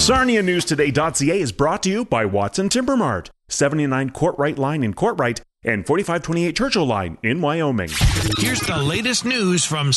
SarniaNewsToday.ca is brought to you by Watson Timber Mart, 79 Courtright Line in Courtright and 4528 Churchill Line in Wyoming. Here's the latest news from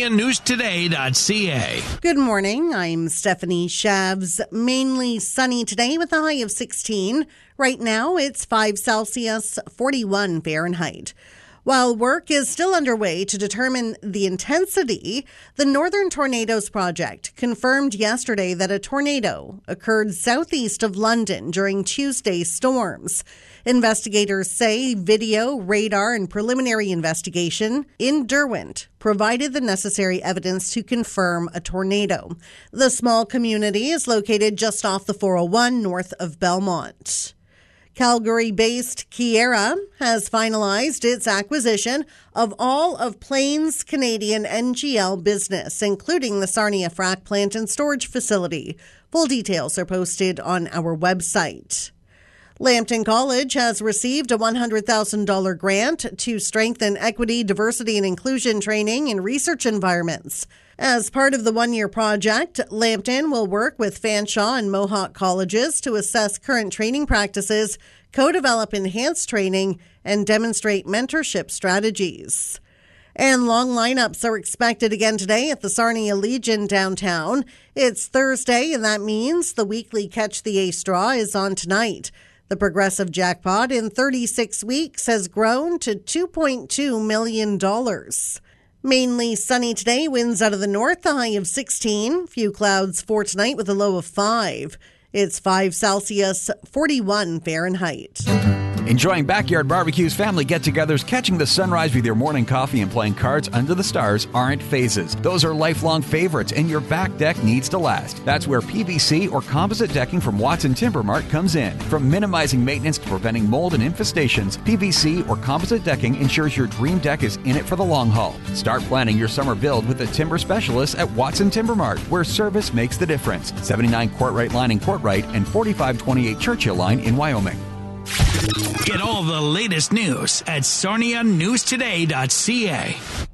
SarniaNewsToday.ca. Good morning. I'm Stephanie Shavs. Mainly sunny today with a high of 16. Right now, it's 5 Celsius, 41 Fahrenheit. While work is still underway to determine the intensity, the Northern Tornadoes Project confirmed yesterday that a tornado occurred southeast of London during Tuesday's storms. Investigators say video, radar, and preliminary investigation in Derwent provided the necessary evidence to confirm a tornado. The small community is located just off the 401 north of Belmont. Calgary-based Keyera has finalized its acquisition of all of Plains Canadian NGL business, including the Sarnia frac plant and storage facility. Full details are posted on our website. Lambton College has received a $100,000 grant to strengthen equity, diversity, and inclusion training in research environments. As part of the one-year project, Lambton will work with Fanshawe and Mohawk colleges to assess current training practices, co-develop enhanced training, and demonstrate mentorship strategies. And long lineups are expected again today at the Sarnia Legion downtown. It's Thursday, and that means the weekly Catch the Ace draw is on tonight. The progressive jackpot in 36 weeks has grown to $2.2 million. Mainly sunny today, winds out of the north, a high of 16. Few clouds for tonight with a low of 5. It's 5 Celsius, 41 Fahrenheit. Enjoying backyard barbecues, family get-togethers, catching the sunrise with your morning coffee, and playing cards under the stars aren't phases. Those are lifelong favorites, and your back deck needs to last. That's where PVC or composite decking from Watson Timber Mart comes in. From minimizing maintenance to preventing mold and infestations, PVC or composite decking ensures your dream deck is in it for the long haul. Start planning your summer build with the timber specialists at Watson Timber Mart, where service makes the difference. 79 Courtright Line in Courtright and 4528 Churchill Line in Wyoming. Get all the latest news at SarniaNewsToday.ca.